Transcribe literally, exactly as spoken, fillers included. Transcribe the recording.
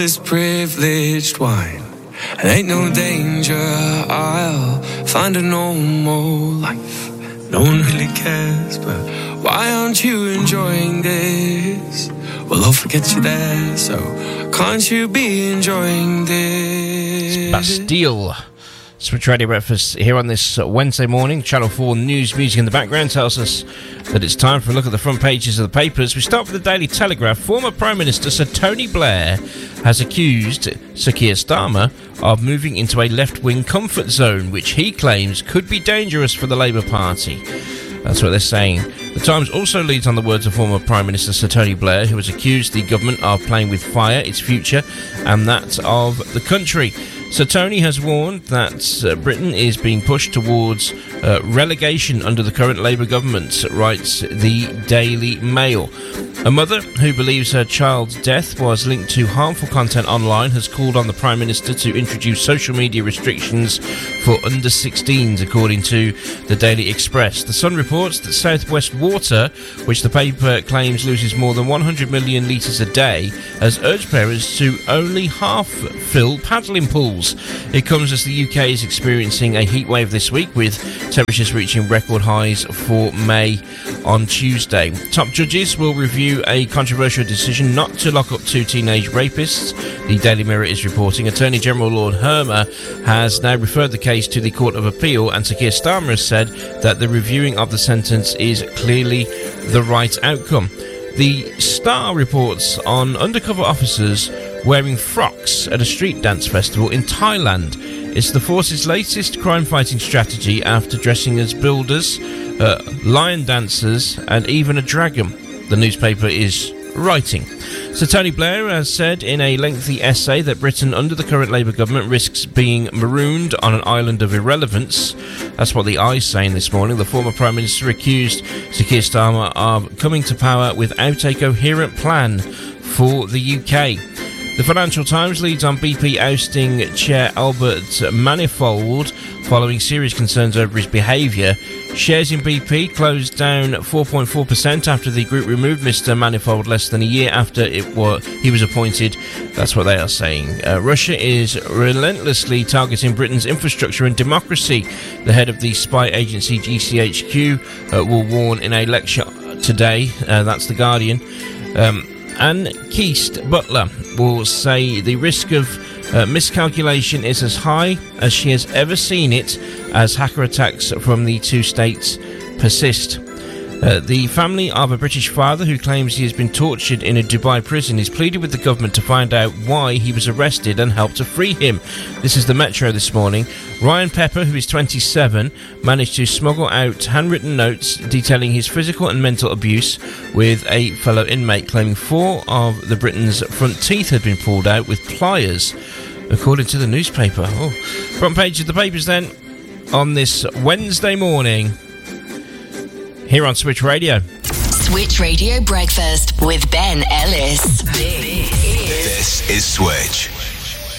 This privileged wine, and ain't no danger, I'll find a normal life. No one really cares, but why aren't you enjoying this? Well, I'll forget you there, so can't you be enjoying this? Bastille. Switch Radio Breakfast here on this Wednesday morning. Channel four News music in the background tells us that it's time for a look at the front pages of the papers. We start with the Daily Telegraph. Former Prime Minister Sir Tony Blair has accused Sir Keir Starmer of moving into a left-wing comfort zone, which he claims could be dangerous for the Labour Party. That's what they're saying. The Times also leads on the words of former Prime Minister Sir Tony Blair, who has accused the government of playing with fire, its future, and that of the country. Sir Tony has warned that uh, Britain is being pushed towards uh, relegation under the current Labour government, writes the Daily Mail. A mother who believes her child's death was linked to harmful content online has called on the Prime Minister to introduce social media restrictions for under sixteens, according to the Daily Express. The Sun reports that South West Water, which the paper claims loses more than one hundred million litres a day, has urged parents to only half fill paddling pools. It comes as the U K is experiencing a heat wave this week, with temperatures reaching record highs for May on Tuesday. Top judges will review a controversial decision not to lock up two teenage rapists, the Daily Mirror is reporting. Attorney General Lord Hermer has now referred the case to the Court of Appeal, and Sir Keir Starmer has said that the reviewing of the sentence is clearly the right outcome. The Star reports on undercover officers wearing frocks at a street dance festival in Thailand. It's the force's latest crime-fighting strategy after dressing as builders, uh, lion dancers, and even a dragon, the newspaper is writing. Sir Tony Blair has said in a lengthy essay that Britain under the current Labour government risks being marooned on an island of irrelevance. That's what the Eye's saying this morning. The former Prime Minister accused Sir Keir Starmer of coming to power without a coherent plan for the U K. The Financial Times leads on B P ousting Chair Albert Manifold following serious concerns over his behaviour. Shares in B P closed down four point four percent after the group removed Mister Manifold less than a year after it was, he was appointed. That's what they are saying. Uh, Russia is relentlessly targeting Britain's infrastructure and democracy. The head of the spy agency G C H Q uh, will warn in a lecture today. Uh, that's The Guardian. Um, Anne Keast Butler will say the risk of uh, miscalculation is as high as she has ever seen it as hacker attacks from the two states persist. Uh, the family of a British father who claims he has been tortured in a Dubai prison is pleaded with the government to find out why he was arrested and help to free him. This is the Metro this morning. Ryan Pepper, who is twenty-seven, managed to smuggle out handwritten notes detailing his physical and mental abuse with a fellow inmate, claiming four of the Britain's front teeth had been pulled out with pliers, according to the newspaper. Oh. Front page of the papers then on this Wednesday morning here on Switch Radio. Switch Radio Breakfast with Ben Ellis. This is Switch.